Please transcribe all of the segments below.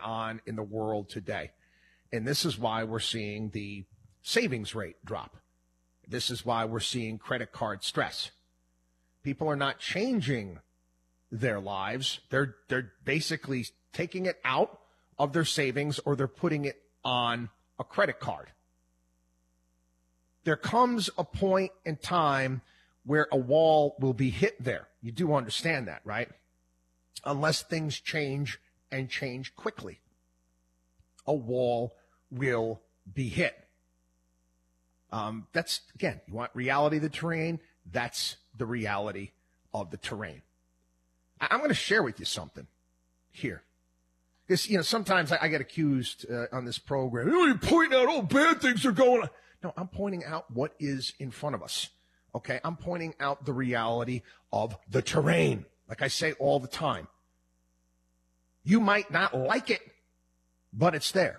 on in the world today. And this is why we're seeing the savings rate drop. This is why we're seeing credit card stress. People are not changing their lives. They're basically taking it out of their savings or they're putting it on a credit card. There comes a point in time where a wall will be hit there. You do understand that, right? Unless things change and change quickly, a wall will be hit. That's, again, you want reality of the terrain? That's the reality of the terrain. I'm going to share with you something here. Because, sometimes I get accused on this program, you're pointing out all bad things are going on. No, I'm pointing out what is in front of us. Okay? I'm pointing out the reality of the terrain. Like I say all the time. You might not like it, but it's there.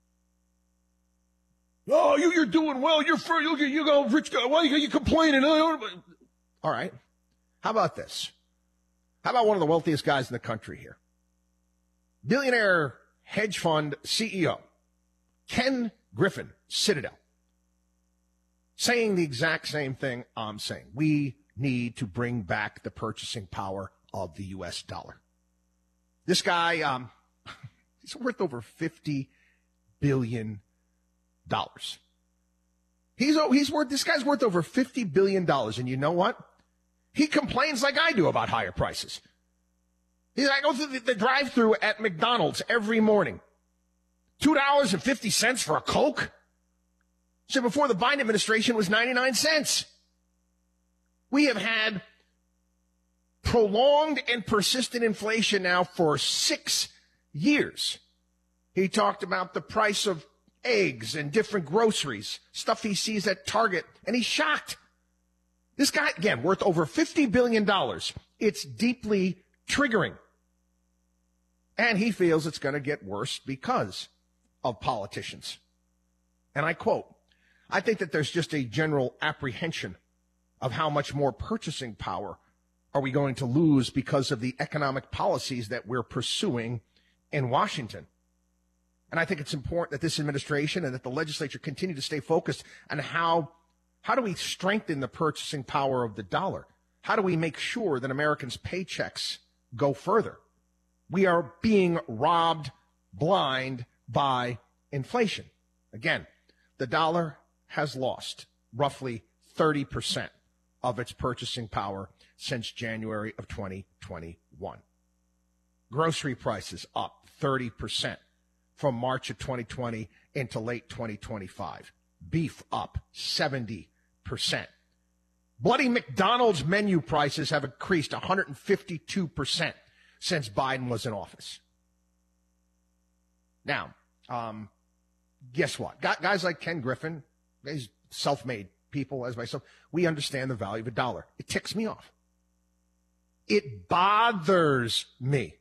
Oh, you're doing well. You're free. You go, rich guy. Why are you complaining? All right. How about this? How about one of the wealthiest guys in the country here? Billionaire hedge fund CEO, Ken Griffin, Citadel, saying the exact same thing I'm saying. We need to bring back the purchasing power of the U.S. dollar. This guy, he's worth over $50 billion. This guy's worth over $50 billion. And you know what? He complains like I do about higher prices. I go through the drive-thru at McDonald's every morning. $2.50 for a Coke? So before the Biden administration, it was 99 cents. We have had prolonged and persistent inflation now for 6 years. He talked about the price of eggs and different groceries, stuff he sees at Target, and he's shocked. This guy, again, worth over $50 billion. It's deeply triggering. And he feels it's going to get worse because of politicians. And I quote, I think that there's just a general apprehension of how much more purchasing power are we going to lose because of the economic policies that we're pursuing in Washington. And I think it's important that this administration and that the legislature continue to stay focused on how do we strengthen the purchasing power of the dollar? How do we make sure that Americans' paychecks go further? We are being robbed blind by inflation. Again, the dollar has lost roughly 30% of its purchasing power since January of 2021. Grocery prices up 30% from March of 2020 into late 2025. Beef up 70%. Bloody McDonald's menu prices have increased 152% since Biden was in office. Now, guess what? Guys like Ken Griffin, these self-made people as myself, we understand the value of a dollar. It ticks me off. It bothers me.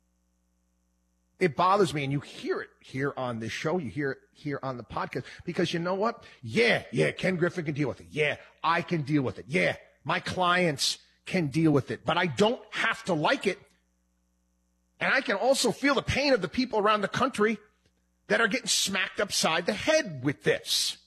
It bothers me, and you hear it here on this show. You hear it here on the podcast, because you know what? Yeah, Ken Griffin can deal with it. Yeah, I can deal with it. Yeah, my clients can deal with it. But I don't have to like it. And I can also feel the pain of the people around the country that are getting smacked upside the head with this.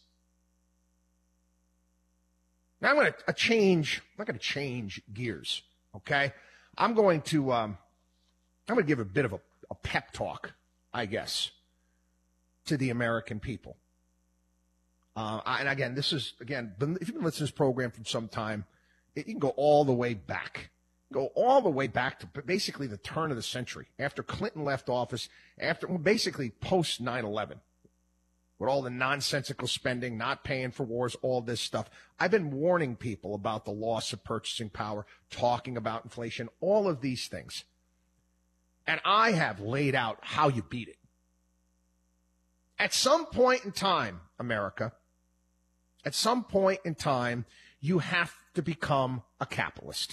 Now I'm going to change gears, okay? I'm going to give a bit of a pep talk, I guess, to the American people. And again, if you've been listening to this program for some time, you can go all the way back. Go all the way back to basically the turn of the century, after Clinton left office, basically post 9/11. With all the nonsensical spending, not paying for wars, all this stuff. I've been warning people about the loss of purchasing power, talking about inflation, all of these things. And I have laid out how you beat it. At some point in time, America, at some point in time, you have to become a capitalist.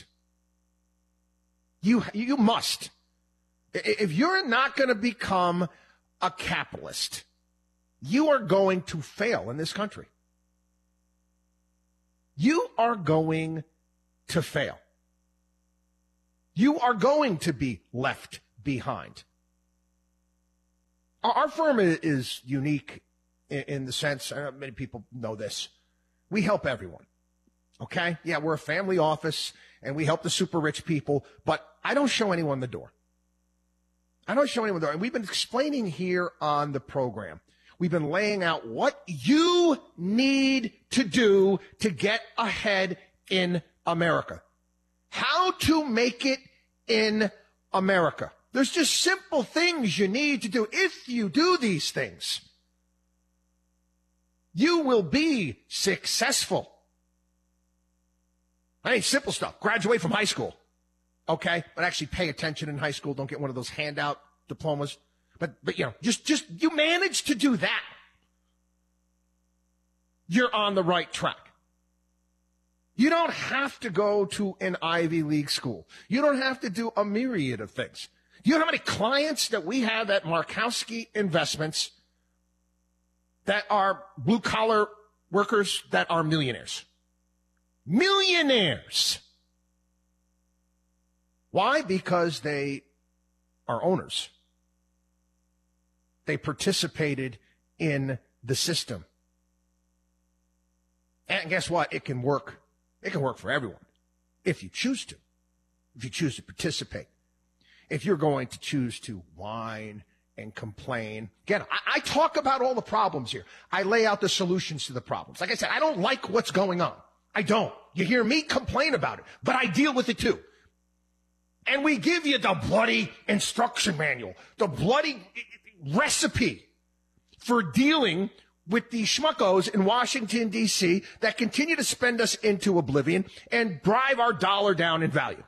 You must. If you're not going to become a capitalist, you are going to fail in this country. You are going to fail. You are going to be left behind. Our firm is unique in the sense, many people know this, we help everyone. Okay? Yeah, we're a family office, and we help the super rich people, but I don't show anyone the door. I don't show anyone the door. And we've been explaining here on the program, we've been laying out what you need to do to get ahead in America. How to make it in America. There's just simple things you need to do. If you do these things, you will be successful. I mean, simple stuff. Graduate from high school. Okay? But actually pay attention in high school. Don't get one of those handout diplomas. But you know, just you manage to do that. You're on the right track. You don't have to go to an Ivy League school. You don't have to do a myriad of things. You know how many clients that we have at Markowski Investments that are blue-collar workers that are millionaires? Millionaires. Why? Because they are owners. They participated in the system. And guess what? It can work. It can work for everyone if you choose to. If you choose to participate. If you're going to choose to whine and complain. Again, I talk about all the problems here. I lay out the solutions to the problems. Like I said, I don't like what's going on. I don't. You hear me complain about it, but I deal with it too. And we give you the bloody instruction manual, the bloody recipe for dealing with the schmuckos in Washington, D.C. that continue to spend us into oblivion and drive our dollar down in value.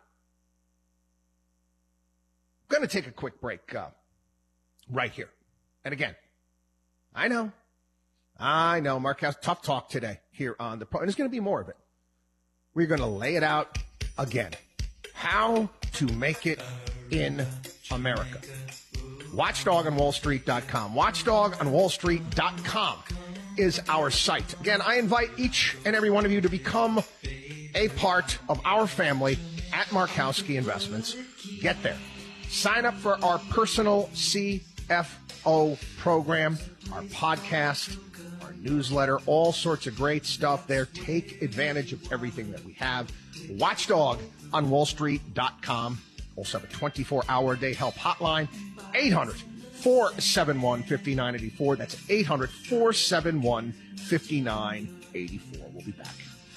I'm going to take a quick break right here. And again, I know, Mark has tough talk today here on the pro, and there's going to be more of it. We're going to lay it out again. How to make it in America. WatchdogOnWallStreet.com. WatchdogOnWallStreet.com is our site. Again, I invite each and every one of you to become a part of our family at Markowski Investments. Get there. Sign up for our personal CFO program, our podcast, our newsletter, all sorts of great stuff there. Take advantage of everything that we have. WatchdogOnWallStreet.com. Also have a 24-hour-a-day help hotline, 800-471-5984. That's 800-471-5984. We'll be back.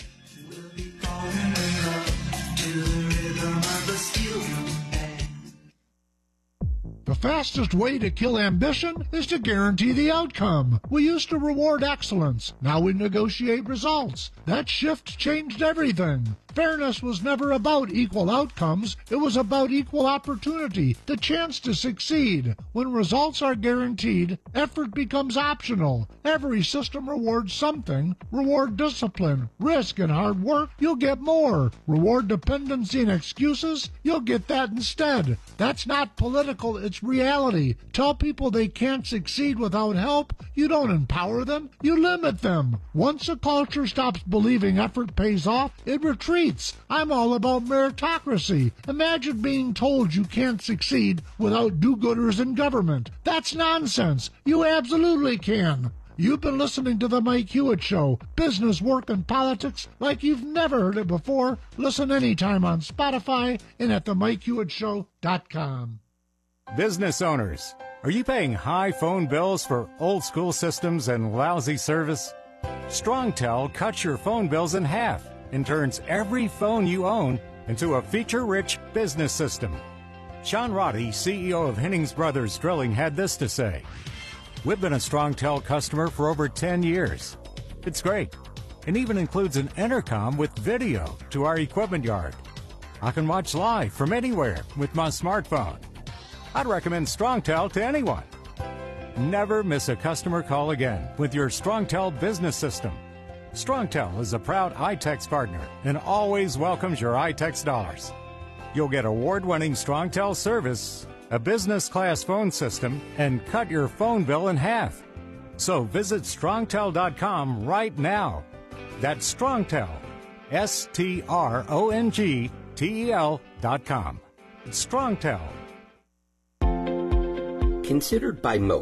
The fastest way to kill ambition is to guarantee the outcome. We used to reward excellence. Now we negotiate results. That shift changed everything. Fairness was never about equal outcomes. It was about equal opportunity, the chance to succeed. When results are guaranteed, effort becomes optional. Every system rewards something. Reward discipline, risk, and hard work, you'll get more. Reward dependency and excuses, you'll get that instead. That's not political, it's reality. Tell people they can't succeed without help, you don't empower them, you limit them. Once a culture stops believing effort pays off, it retreats. I'm all about meritocracy. Imagine being told you can't succeed without do-gooders in government. That's nonsense. You absolutely can. You've been listening to The Mike Hewitt Show. Business, work, and politics like you've never heard it before. Listen anytime on Spotify and at themikehewittShow.com. Business owners, are you paying high phone bills for old school systems and lousy service? StrongTel cuts your phone bills in half and turns every phone you own into a feature-rich business system. Sean Roddy, CEO of Hennings Brothers Drilling, had this to say: "We've been a StrongTel customer for over 10 years. It's great. It even includes an intercom with video to our equipment yard. I can watch live from anywhere with my smartphone. I'd recommend StrongTel to anyone. Never miss a customer call again with your StrongTel business system. StrongTel is a proud iTex partner and always welcomes your iTex dollars. You'll get award-winning StrongTel service, a business-class phone system, and cut your phone bill in half. So visit StrongTel.com right now. That's StrongTel, StrongTel.com. StrongTel. Considered by most